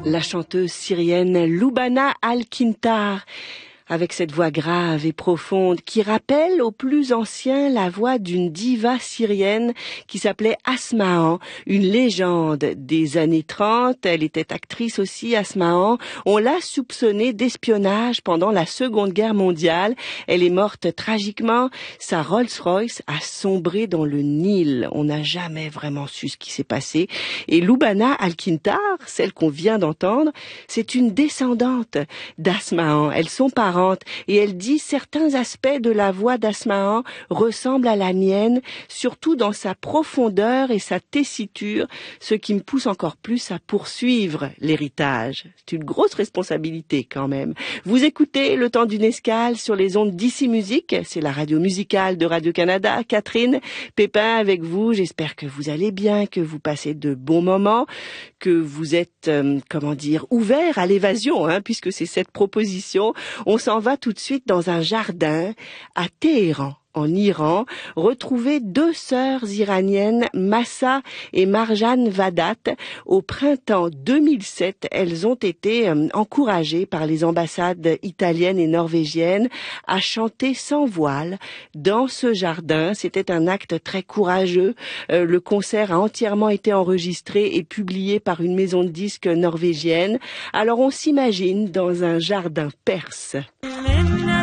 La chanteuse syrienne Loubana Al-Kintar, avec cette voix grave et profonde qui rappelle aux plus anciens la voix d'une diva syrienne qui s'appelait Asma'an, une légende des années 30. Elle était actrice aussi, Asma'an. On l'a soupçonnée d'espionnage pendant la Seconde Guerre mondiale. Elle est morte tragiquement. Sa Rolls-Royce a sombré dans le Nil. On n'a jamais vraiment su ce qui s'est passé. Et Loubana Al-Kintar, celle qu'on vient d'entendre, c'est une descendante d'Asma'an. Elles sont parentes. Et elle dit certains aspects de la voix d'Asma'an ressemblent à la mienne, surtout dans sa profondeur et sa tessiture, ce qui me pousse encore plus à poursuivre l'héritage. C'est une grosse responsabilité quand même. Vous écoutez Le Temps d'une escale sur les ondes d'Ici Musique, c'est la radio musicale de Radio-Canada. Catherine Pépin avec vous, j'espère que vous allez bien, que vous passez de bons moments, que vous êtes, ouvert à l'évasion, puisque c'est cette proposition. On s'en va tout de suite dans un jardin à Téhéran, en Iran, retrouver deux sœurs iraniennes, Massa et Marjan Vadat. Au printemps 2007, elles ont été encouragées par les ambassades italiennes et norvégiennes à chanter sans voile dans ce jardin. C'était un acte très courageux. Le concert a entièrement été enregistré et publié par une maison de disques norvégienne. Alors on s'imagine dans un jardin perse.